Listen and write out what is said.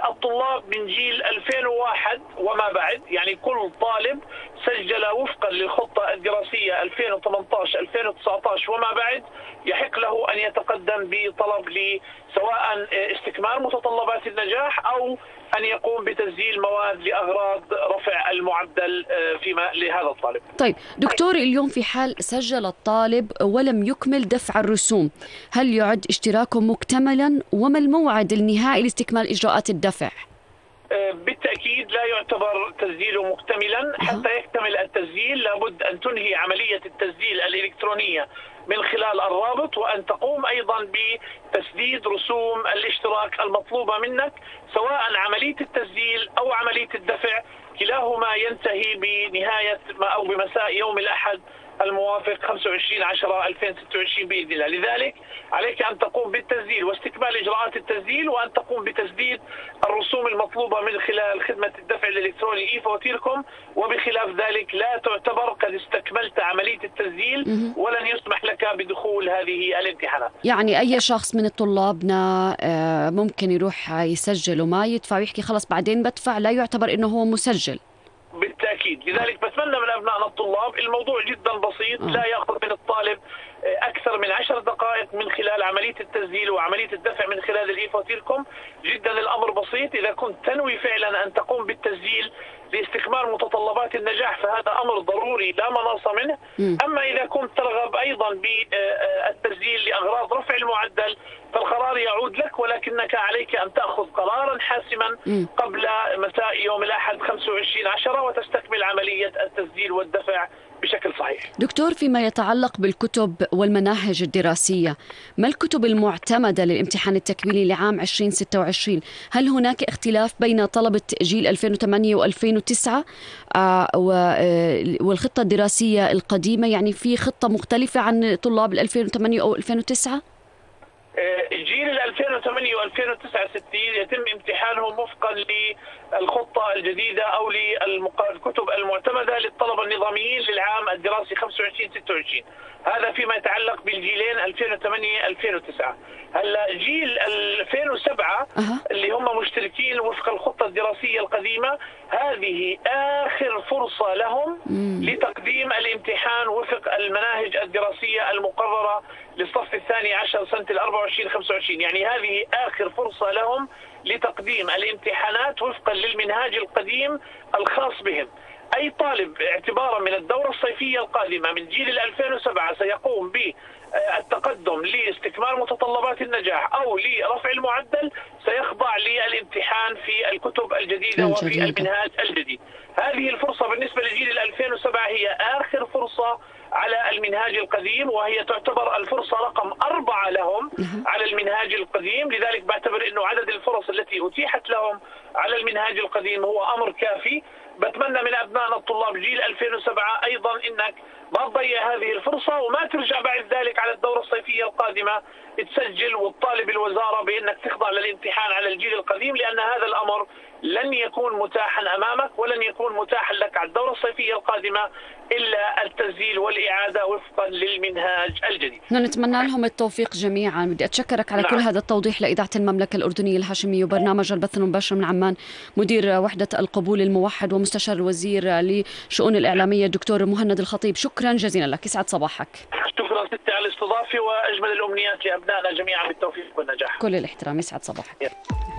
الطلاب من جيل 2001 وما بعد، يعني كل طالب سجل وفقا للخطة الدراسية 2018-2019 وما بعد يحق له أن يتقدم بطلب سواء استكمال متطلبات النجاح أو أن يقوم بتسجيل مواد لأغراض رفع المعدل فيما لهذا الطالب. طيب دكتور، اليوم في حال سجل الطالب ولم يكمل دفع الرسوم، هل يعد اشتراكه مكتملا؟ وما الموعد النهائي لاستكمال إجراءات الدفع؟ بالتأكيد لا يعتبر تسجيله مكتملا. حتى يكتمل التسجيل لابد أن تنهي عملية التسجيل الإلكترونية من خلال الرابط، وأن تقوم أيضا بتسديد رسوم الاشتراك المطلوبة منك، سواء عملية التسجيل أو عملية الدفع كلاهما ينتهي بنهاية أو بمساء يوم الأحد الموافق 25/10/2026 بإذن الله. لذلك عليك أن تقوم بالتسجيل واستكمال إجراءات التسجيل، وأن تقوم بتسديد الرسوم المطلوبة من خلال خدمة الدفع الإلكتروني إي-فواتيركم، وبخلاف ذلك لا تعتبر قد استكملت عملية التسجيل ولن يسمح لك بدخول هذه الامتحانات. يعني أي شخص من طلابنا ممكن يروح يسجل وما يدفع ويحكي خلص بعدين بدفع، لا يعتبر إنه هو مسجل؟ بالتأكيد. لذلك بتمنى من أبنائنا الطلاب، الموضوع جدا بسيط، لا يأخذ من الطالب أكثر من 10 دقائق من خلال عملية التسجيل وعملية الدفع من خلال الإي-فواتيركم. جدا الأمر بسيط. إذا كنت تنوي فعلا أن تقوم بالتسجيل لاستكمال متطلبات النجاح فهذا أمر ضروري لا مناص منه. أما إذا كنت ترغب أيضا بالتسجيل لأغراض رفع المعدل فالقرار يعود لك، ولكنك عليك أن تأخذ قرارا حاسما قبل مساء يوم الأحد 25/10 وتستكمل عملية التسجيل والدفع بشكل صحيح. دكتور، فيما يتعلق بالكتب والمناهج الدراسية، ما الكتب المعتمدة للامتحان التكميلي لعام 2026؟ هل هناك اختلاف بين طلبة جيل 2008 و2009 والخطة الدراسية القديمة؟ يعني في خطة مختلفة عن طلاب 2008 أو 2009؟ جيل 2008 و2009 يتم امتحانهم وفقا للخطة الجديدة أو للكتب المعتمدة للطلبة النظاميين للعام الدراسي 25-26. هذا فيما يتعلق بالجيلين 2008-2009. هلا جيل 2007 اللي هم مشتركين وفق الخطة الدراسية القديمة، هذه آخر فرصة لهم لتقديم الامتحان وفق المناهج الدراسية المقررة للصف الثاني عشر سنة 24-25. يعني هذه آخر فرصة لهم لتقديم الامتحانات وفقا للمنهاج القديم الخاص بهم. أي طالب اعتبارا من الدورة الصيفية القادمة من جيل 2007 سيقوم بالتقدم لاستكمال متطلبات النجاح أو لرفع المعدل سيخضع للامتحان في الكتب الجديدة وفي المنهاج الجديد. هذه الفرصة بالنسبة لجيل 2007 هي آخر فرصة على المنهاج القديم، وهي تعتبر الفرصة رقم 4 لهم على المنهاج القديم. لذلك بعتبر أنه عدد الفرص التي أتيحت لهم على المنهاج القديم هو أمر كافي. بتمنى من أبنائنا الطلاب جيل 2007 أيضا أنك ما تضيع هذه الفرصة وما ترجع بعد ذلك على الدورة الصيفية القادمة تسجل وتطالب الوزارة بأنك تخضع للامتحان على الجيل القديم، لأن هذا الأمر لن يكون متاحا أمامك ولن يكون متاحا لك على الدورة الصيفية القادمة إلا التسجيل والإعادة وفقا للمنهاج الجديد. نتمنى لهم التوفيق جميعا. بدي أتشكرك على كل هذا التوضيح لإذاعة المملكة الأردنية الهاشمية وبرنامج البث المباشر من عمان، مدير وحدة القبول الموحد ومستشار الوزير لشؤون الإعلامية الدكتور مهند الخطيب. شكرا جزيلا لك، يسعد صباحك. شكرا ستي على الاستضافة وأجمل الأمنيات لأبنائنا جميعا بالتوفيق والنجاح. كل الاحترام، يسعد صباحك.